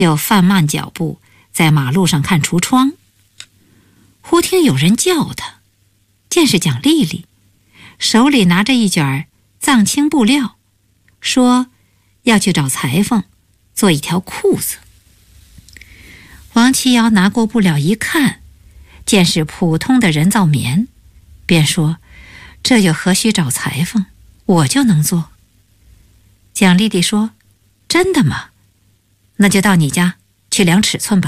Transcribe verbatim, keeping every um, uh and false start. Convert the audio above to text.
又放慢脚步，在马路上看橱窗。忽听有人叫他，见是蒋丽丽，手里拿着一卷藏青布料，说要去找裁缝做一条裤子。王七瑶拿过布料一看，见是普通的人造棉，便说：“这又何须找裁缝，我就能做。”蒋丽丽说：“真的吗？那就到你家去量尺寸吧。”